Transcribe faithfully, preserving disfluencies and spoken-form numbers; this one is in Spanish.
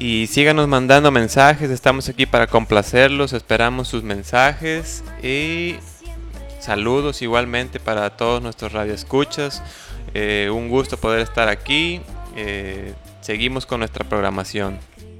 Y síganos mandando mensajes, estamos aquí para complacerlos, esperamos sus mensajes y saludos igualmente para todos nuestros radioescuchas. Eh, un gusto poder estar aquí. Eh, seguimos con nuestra programación.